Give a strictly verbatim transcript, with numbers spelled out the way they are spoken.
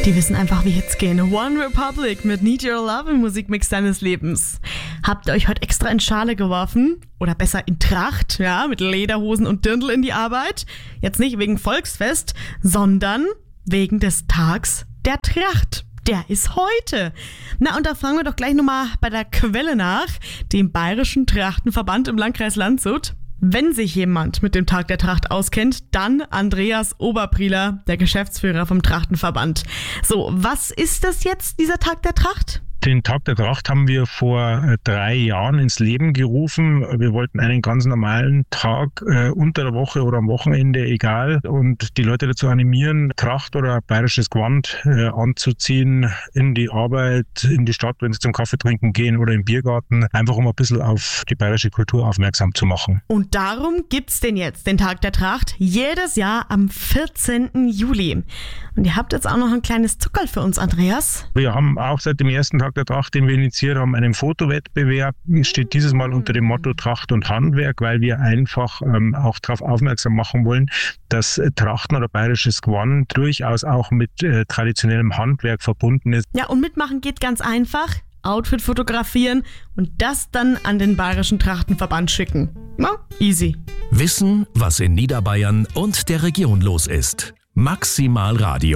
Die wissen einfach, wie Hits gehen. One Republic mit Need Your Love im Musikmix deines Lebens. Habt ihr euch heute extra in Schale geworfen? Oder besser in Tracht, ja, mit Lederhosen und Dirndl in die Arbeit? Jetzt nicht wegen Volksfest, sondern wegen des Tags der Tracht. Der ist heute. Na, und da fragen wir doch gleich nochmal bei der Quelle nach, dem Bayerischen Trachtenverband im Landkreis Landshut. Wenn sich jemand mit dem Tag der Tracht auskennt, dann Andreas Oberprieler, der Geschäftsführer vom Trachtenverband. So, was ist das jetzt, dieser Tag der Tracht? Den Tag der Tracht haben wir vor drei Jahren ins Leben gerufen. Wir wollten einen ganz normalen Tag äh, unter der Woche oder am Wochenende, egal, und die Leute dazu animieren, Tracht oder bayerisches Gewand äh, anzuziehen, in die Arbeit, in die Stadt, wenn sie zum Kaffee trinken gehen oder im Biergarten, einfach um ein bisschen auf die bayerische Kultur aufmerksam zu machen. Und darum gibt's den jetzt, den Tag der Tracht, jedes Jahr am vierzehnten Juli. Und ihr habt jetzt auch noch ein kleines Zuckerl für uns, Andreas. Wir haben auch seit dem ersten Tag der Tracht, den wir initiiert haben, einen Fotowettbewerb. Steht dieses Mal unter dem Motto Tracht und Handwerk, weil wir einfach ähm, auch darauf aufmerksam machen wollen, dass äh, Trachten oder bayerisches Gewand durchaus auch mit äh, traditionellem Handwerk verbunden ist. Ja, und mitmachen geht ganz einfach. Outfit fotografieren und das dann an den Bayerischen Trachtenverband schicken. Na, easy. Wissen, was in Niederbayern und der Region los ist. Maximal Radio.